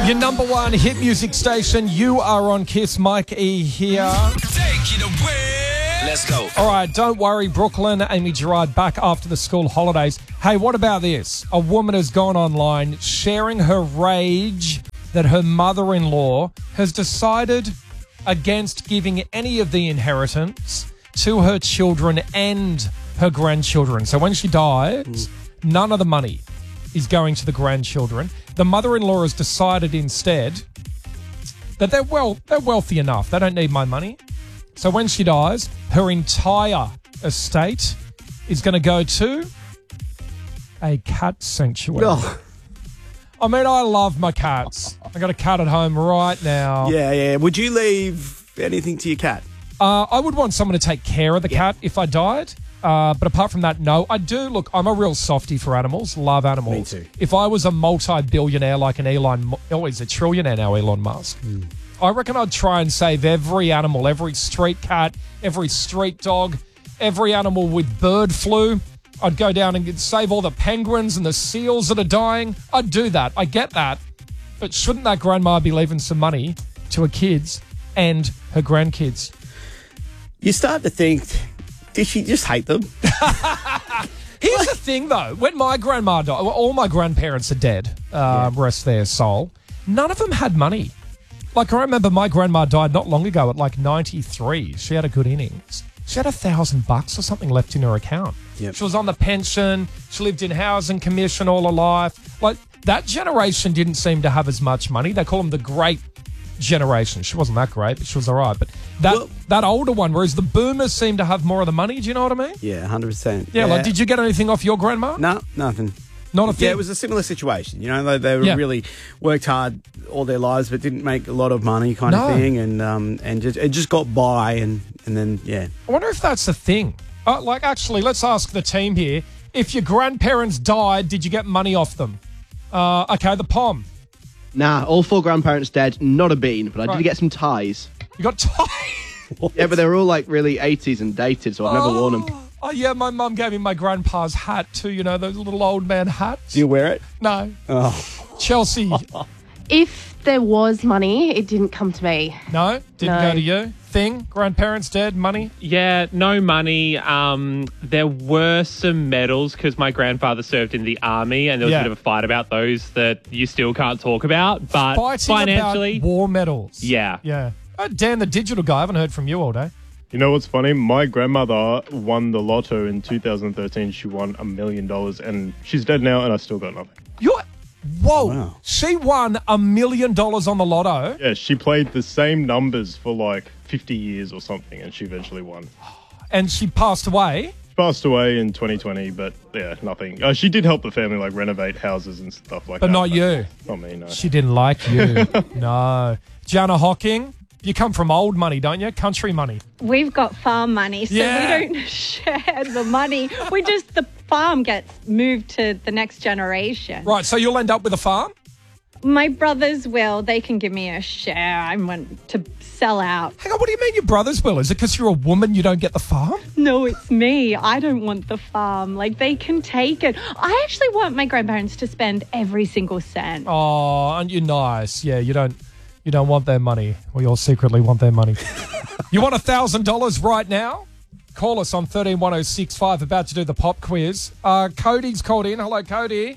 Your number one hit music station. You are on Kiss. Mike E here. Take it away. Let's go. All right, don't worry, Brooklyn. Amy Gerard back after the school holidays. Hey, what about this? A woman has gone online sharing her rage that her mother-in-law has decided against giving any of the inheritance to her children and her grandchildren. So when she dies, none of the money is going to the grandchildren. The mother-in-law has decided instead that they're wealthy enough. They don't need my money. So when she dies, her entire estate is going to go to a cat sanctuary. Oh. I mean, I love my cats. I got a cat at home right now. Yeah. Would you leave anything to your cat? I would want someone to take care of the cat if I died. But apart from that, no. I do. Look, I'm a real softie for animals. Love animals. Me too. If I was a multi-billionaire like an Elon... Oh, he's a trillionaire now, Elon Musk. I reckon I'd try and save every animal, every street cat, every street dog, every animal with bird flu. I'd go down and save all the penguins and the seals that are dying. I'd do that. I get that. But shouldn't that grandma be leaving some money to her kids and her grandkids? You start to think, did she just hate them? Here's the thing, though. When my grandma died, well, all my grandparents are dead, rest their soul. None of them had money. Like, I remember my grandma died not long ago at like 93. She had a good innings. She had $1,000 or something left in her account. Yep. She was on the pension. She lived in housing commission all her life. Like, that generation didn't seem to have as much money. They call them the great generation. She wasn't that great, but she was all right. But that older one, whereas the boomers seem to have more of the money. Do you know what I mean? Yeah, 100%. Yeah, like, did you get anything off your grandma? No, nothing. Not a thing? Yeah, it was a similar situation. You know, they really worked hard all their lives, but didn't make a lot of money kind of thing. And just got by and then, yeah. I wonder if that's the thing. Actually, let's ask the team here. If your grandparents died, did you get money off them? Okay, the POM. Nah, all four grandparents dead, not a bean, but I did get some ties. You got ties? Yeah, but they were all like really 80s and dated, so I've never worn them. Oh, yeah, my mum gave me my grandpa's hat too, you know, those little old man hats. Do you wear it? No. Oh. Chelsea. If there was money, it didn't come to me. No? Didn't go to you? Thing? Grandparents dead? Money? Yeah, no money. There were some medals because my grandfather served in the army and there was a bit of a fight about those that you still can't talk about. But Fighting financially... about war medals. Yeah. Yeah. Oh, Dan, the digital guy, I haven't heard from you all day. You know what's funny? My grandmother won the lotto in 2013. She won $1 million and she's dead now and I still got nothing. Whoa. Wow. She won $1 million on the lotto. Yeah, she played the same numbers for like 50 years or something and she eventually won. And she passed away. She passed away in 2020, but yeah, nothing. She did help the family like renovate houses and stuff like that. But not you. Not me, no. She didn't like you. No. Gianna Hocking, you come from old money, don't you? Country money. We've got farm money, so we don't share the money. The farm gets moved to the next generation. Right, so you'll end up with a farm? My brothers will. They can give me a share. I want to sell out. Hang on, what do you mean your brothers will? Is it because you're a woman you don't get the farm? No, it's me. I don't want the farm. Like, they can take it. I actually want my grandparents to spend every single cent. Oh, aren't you nice? Yeah, you don't want their money. We all secretly want their money. You want $1,000 right now? Call us on 131065, about to do the pop quiz. Cody's called in. Hello, Cody.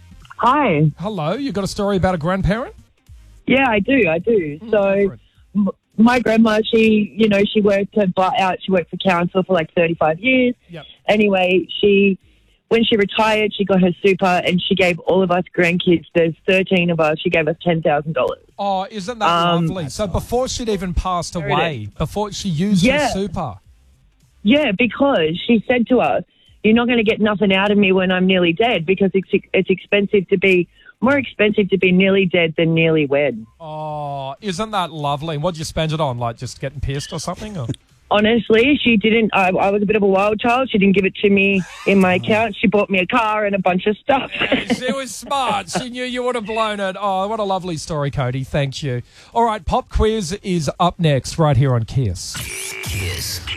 Hi. Hello. You got a story about a grandparent? Yeah, I do. So my grandma, she worked her butt out. She worked for council for like 35 years. Yep. Anyway, when she retired, she got her super and she gave all of us grandkids, there's 13 of us, she gave us $10,000. Oh, isn't that lovely? So before she'd even passed away, before she used her super. Yeah, because she said to us, you're not going to get nothing out of me when I'm nearly dead because it's expensive to be, more expensive to be nearly dead than nearly wed. Oh, isn't that lovely? What'd you spend it on? Like just getting pissed or something? Or? Honestly, she didn't. I was a bit of a wild child. She didn't give it to me in my account. She bought me a car and a bunch of stuff. She was smart. She knew you would have blown it. Oh, what a lovely story, Cody. Thank you. All right, Pop Quiz is up next right here on Kiss. Kiss.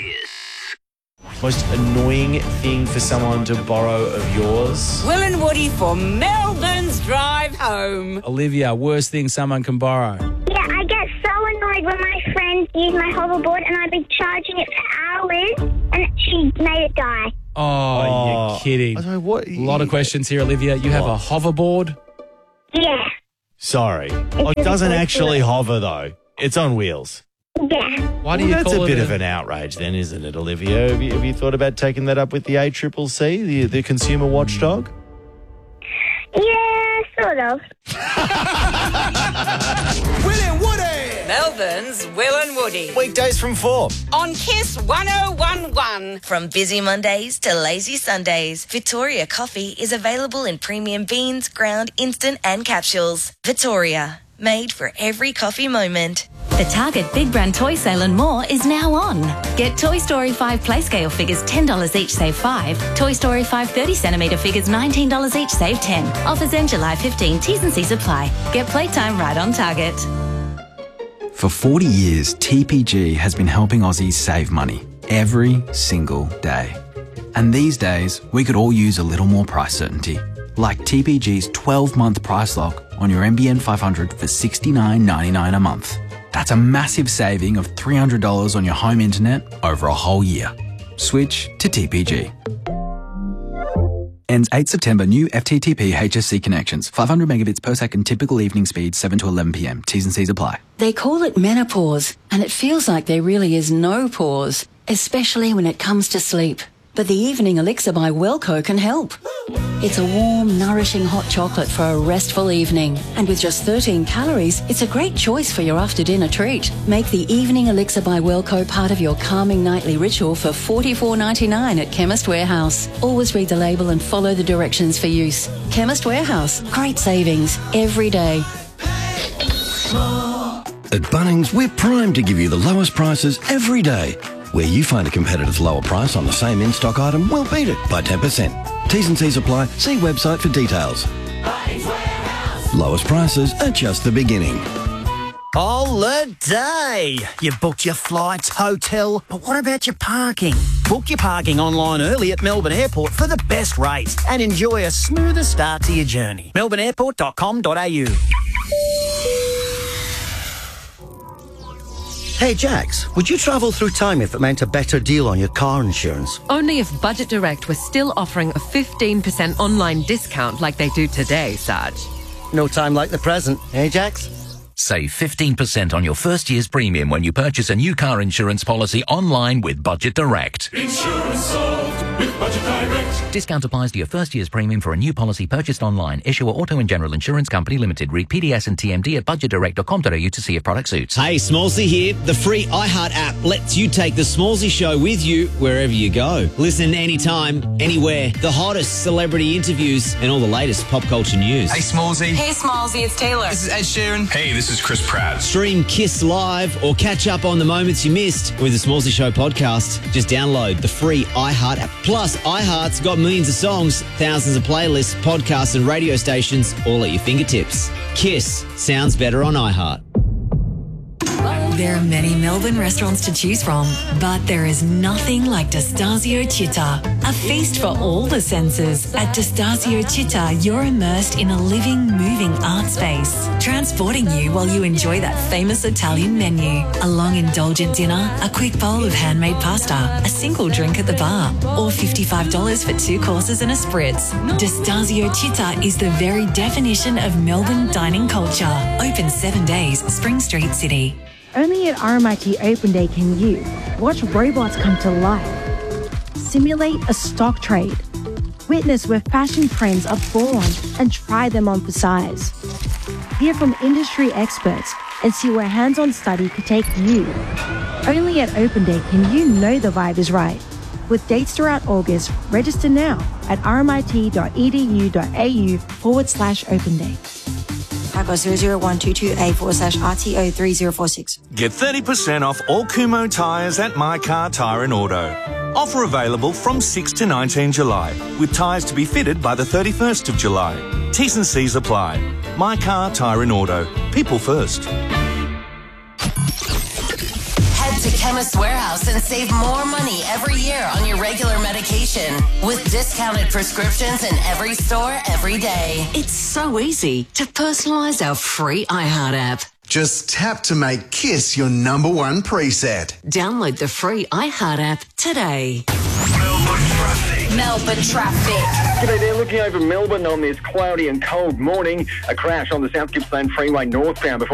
Most annoying thing for someone to borrow of yours? Will and Woody for Melbourne's Drive. drive home. Olivia, worst thing someone can borrow. Yeah, I get so annoyed when my friends use my hoverboard and I've been charging it for hours and she made it die. Oh, you're kidding. A lot of questions here, Olivia. You have a hoverboard? Yeah. Sorry. It doesn't actually hover, though. It's on wheels. Yeah. Why do you that's call a it bit of an outrage then, isn't it, Olivia? Have you thought about taking that up with the ACCC, the consumer watchdog? Yeah, sort of. Will and Woody. Melbourne's Will and Woody. Weekdays from 4. On Kiss 1011. From busy Mondays to lazy Sundays, Victoria coffee is available in premium beans, ground, instant and capsules. Victoria, made for every coffee moment. The Target Big Brand Toy Sale and more is now on. Get Toy Story 5 Playscale figures $10 each, save $5. Toy Story 5 30cm figures $19 each, save $10. Offers end July 15. T's and C's apply. Get playtime right on Target. For 40 years, TPG has been helping Aussies save money every single day. And these days, we could all use a little more price certainty. Like TPG's 12-month price lock on your NBN 500 for $69.99 a month. That's a massive saving of $300 on your home internet over a whole year. Switch to TPG. Ends 8 September. New FTTP HSC connections. 500 megabits per second. Typical evening speed 7 to 11 p.m. T's and C's apply. They call it menopause, and it feels like there really is no pause, especially when it comes to sleep. But the Evening Elixir by Wellco can help. It's a warm, nourishing hot chocolate for a restful evening. And with just 13 calories, it's a great choice for your after-dinner treat. Make the Evening Elixir by Wellco part of your calming nightly ritual for $44.99 at Chemist Warehouse. Always read the label and follow the directions for use. Chemist Warehouse. Great savings every day. At Bunnings, we're primed to give you the lowest prices every day. Where you find a competitive lower price on the same in-stock item, we'll beat it by 10%. T's and C's apply. See website for details. Lowest prices are just the beginning. Holiday! You've booked your flights, hotel, but what about your parking? Book your parking online early at Melbourne Airport for the best rates and enjoy a smoother start to your journey. melbourneairport.com.au. Hey Jax, would you travel through time if it meant a better deal on your car insurance? Only if Budget Direct was still offering a 15% online discount like they do today, Sarge. No time like the present, eh Jax? Save 15% on your first year's premium when you purchase a new car insurance policy online with Budget Direct. Insurance solved with Budget Direct. Discount applies to your first year's premium for a new policy purchased online. Issuer Auto and General Insurance Company Limited. Read PDS and TMD at budgetdirect.com.au to see if product suits. Hey, Smallsy here. The free iHeart app lets you take the Smallsy Show with you wherever you go. Listen anytime, anywhere. The hottest celebrity interviews and all the latest pop culture news. Hey, Smallsy. Hey, Smallsy, it's Taylor. This is Ed Sheeran. Hey, this is Chris Pratt. Stream Kiss Live or catch up on the moments you missed with the Smallsy Show podcast. Just download the free iHeart app. Plus, iHeart's got millions of songs, thousands of playlists, podcasts and radio stations all at your fingertips. Kiss sounds better on iHeart. There are many Melbourne restaurants to choose from, but there is nothing like Destasio Città. A feast for all the senses. At Destasio Città, you're immersed in a living, moving art space, transporting you while you enjoy that famous Italian menu. A long, indulgent dinner, a quick bowl of handmade pasta, a single drink at the bar, or $55 for 2 courses and a spritz. Destasio Città is the very definition of Melbourne dining culture. Open 7 days, Spring Street, City. Only at RMIT Open Day can you watch robots come to life, simulate a stock trade, witness where fashion trends are born and try them on for size, hear from industry experts and see where hands-on study could take you. Only at Open Day can you know the vibe is right. With dates throughout August, register now at rmit.edu.au/Open Day. Taco 00122A/RTO3046. Get 30% off all Kumho tyres at My Car Tyre and Auto. Offer available from 6 to 19 July, with tyres to be fitted by the 31st of July. T's and C's apply. My Car Tyre and Auto. People first. Head to Chemist Warehouse and save more money every year on your regular medication with discounted prescriptions in every store every day. It's so easy to personalise our free iHeart app. Just tap to make Kiss your number one preset. Download the free iHeart app today. Melbourne traffic. G'day there, looking over Melbourne on this cloudy and cold morning. A crash on the South Gippsland Freeway northbound before